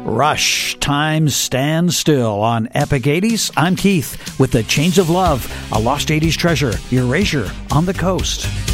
Rush, Time Stands Still on Epic 80s. I'm Keith with The Chains of Love, a lost 80s treasure, Erasure on the Coast.